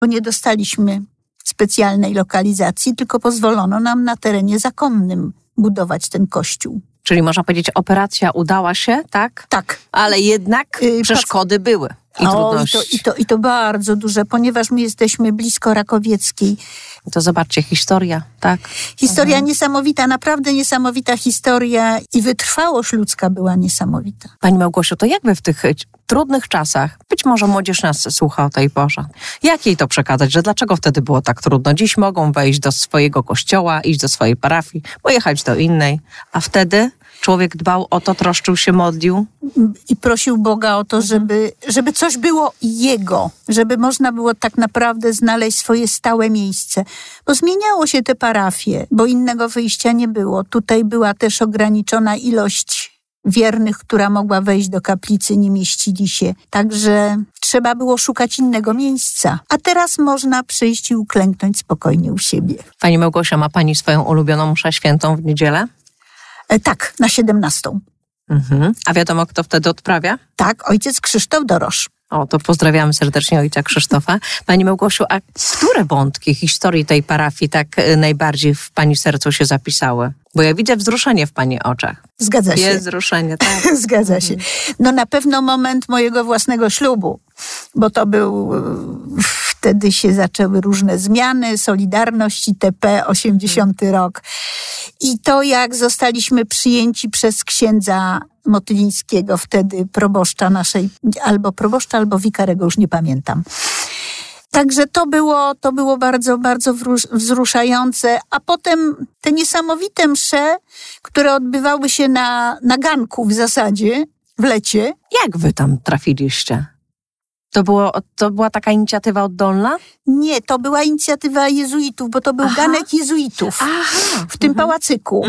bo nie dostaliśmy specjalnej lokalizacji, tylko pozwolono nam na terenie zakonnym budować ten kościół. Czyli można powiedzieć, operacja udała się, tak? Tak. Ale jednak przeszkody były i trudności. I to bardzo duże, ponieważ my jesteśmy blisko Rakowieckiej. To zobaczcie, historia, tak? Historia niesamowita, naprawdę niesamowita historia i wytrwałość ludzka była niesamowita. Pani Małgosiu, to jak wy w tych trudnych czasach, być może młodzież nas słucha o tej porze, jak jej to przekazać, że dlaczego wtedy było tak trudno? Dziś mogą wejść do swojego kościoła, iść do swojej parafii, pojechać do innej, a wtedy człowiek dbał o to, troszczył się, modlił. I prosił Boga o to, żeby coś było jego, żeby można było tak naprawdę znaleźć swoje stałe miejsce. Bo zmieniało się te parafie, bo innego wyjścia nie było. Tutaj była też ograniczona ilość wiernych, która mogła wejść do kaplicy, nie mieścili się. Także trzeba było szukać innego miejsca. A teraz można przyjść i uklęknąć spokojnie u siebie. Pani Małgosia, ma pani swoją ulubioną mszę świętą w niedzielę? Tak, na 17. A wiadomo, kto wtedy odprawia? Tak, ojciec Krzysztof Dorosz. O, to pozdrawiamy serdecznie ojca Krzysztofa. Pani Małgosiu, a które wątki historii tej parafii tak najbardziej w pani sercu się zapisały? Bo ja widzę wzruszenie w pani oczach. Zgadza się. Jest wzruszenie, tak. Zgadza się. No na pewno moment mojego własnego ślubu, bo to był... Wtedy się zaczęły różne zmiany, Solidarność, ITP, 80 rok. I to jak zostaliśmy przyjęci przez księdza Motylińskiego, wtedy proboszcza naszej, albo wikarego, już nie pamiętam. Także to było bardzo, bardzo wzruszające. A potem te niesamowite msze, które odbywały się na ganku w zasadzie, w lecie. Jak wy tam trafiliście? To była taka inicjatywa oddolna? Nie, to była inicjatywa jezuitów, bo to był ganek jezuitów w tym pałacyku.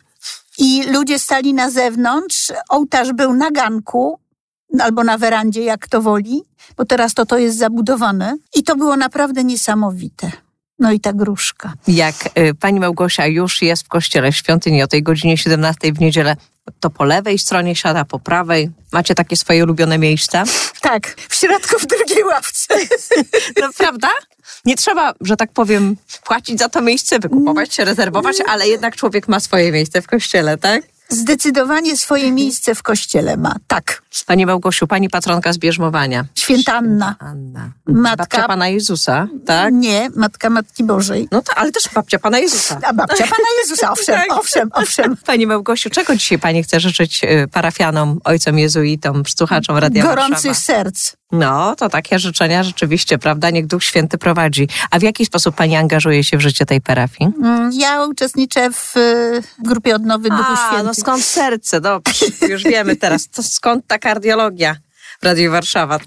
I ludzie stali na zewnątrz, ołtarz był na ganku, albo na werandzie, jak kto woli, bo teraz to jest zabudowane. I to było naprawdę niesamowite. No i ta gruszka. Jak pani Małgosia już jest w kościele świątyni o tej godzinie 17 w niedzielę, to po lewej stronie siada, po prawej. Macie takie swoje ulubione miejsca? Tak, w środku, w drugiej ławce. No prawda? Nie trzeba, że tak powiem, płacić za to miejsce, wykupować się, rezerwować, ale jednak człowiek ma swoje miejsce w kościele, tak? Zdecydowanie swoje miejsce w kościele ma, tak. Pani Małgosiu, pani patronka zbierzmowania. Święta Anna. Matka babcia Pana Jezusa, tak? Nie, matka Matki Bożej. No to, ale też babcia Pana Jezusa. A babcia Pana Jezusa, owszem. Pani Małgosiu, czego dzisiaj pani chce życzyć parafianom, ojcom jezuitom, słuchaczom Radia Warszawa? Gorących serc. No, to takie życzenia rzeczywiście, prawda? Niech Duch Święty prowadzi. A w jaki sposób pani angażuje się w życie tej parafii? Ja uczestniczę w grupie odnowy Duchu Świętym. No skąd serce? Dobrze, już wiemy teraz. To skąd ta kardiologia w Radiu Warszawa?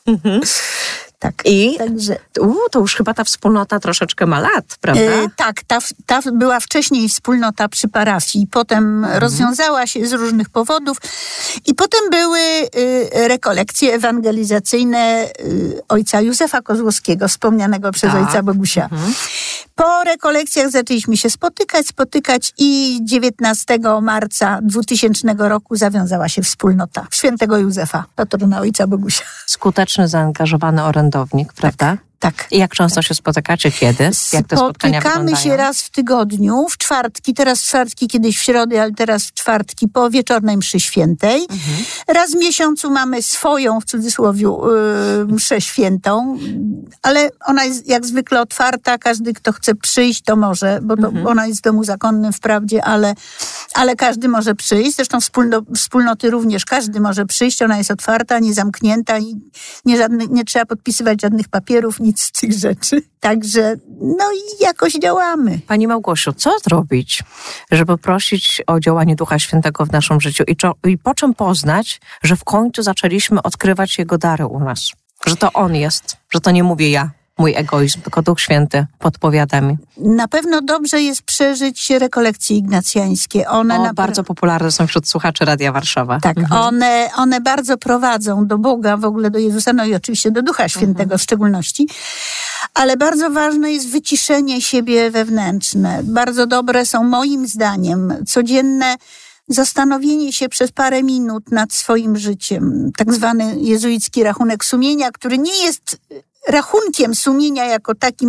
Tak. I także to już chyba ta wspólnota troszeczkę ma lat, prawda? Tak, ta była wcześniej wspólnota przy parafii, potem rozwiązała się z różnych powodów i potem były rekolekcje ewangelizacyjne ojca Józefa Kozłowskiego, wspomnianego przez ojca Bogusia. Po rekolekcjach zaczęliśmy się spotykać i 19 marca 2000 roku zawiązała się wspólnota Świętego Józefa, patrona ojca Bogusia. Skuteczny, zaangażowany orędownik, prawda? Tak. I jak często się spotykacie? Kiedy? Jak te spotkania wyglądają? Spotykamy się raz w tygodniu, w czwartki, teraz w czwartki, kiedyś w środę, ale teraz w czwartki po wieczornej mszy świętej. Raz w miesiącu mamy swoją, w cudzysłowie, mszę świętą, ale ona jest jak zwykle otwarta, każdy, kto chce przyjść, to może, bo ona jest w domu zakonnym wprawdzie, ale każdy może przyjść. Zresztą wspólnoty również każdy może przyjść, ona jest otwarta, nie zamknięta i nie trzeba podpisywać żadnych papierów, nic z tych rzeczy. Także, no i jakoś działamy. Pani Małgosiu, co zrobić, żeby prosić o działanie Ducha Świętego w naszym życiu i po czym poznać, że w końcu zaczęliśmy odkrywać Jego dary u nas? Że to On jest, że to nie mówię ja, mój egoizm, tylko Duch Święty podpowiada mi. Na pewno dobrze jest przeżyć rekolekcje ignacjańskie. One bardzo popularne są wśród słuchaczy Radia Warszawa. Tak, one bardzo prowadzą do Boga, w ogóle do Jezusa, no i oczywiście do Ducha Świętego w szczególności. Ale bardzo ważne jest wyciszenie siebie wewnętrzne. Bardzo dobre są moim zdaniem codzienne zastanowienie się przez parę minut nad swoim życiem. Tak zwany jezuicki rachunek sumienia, który nie jest rachunkiem sumienia jako takim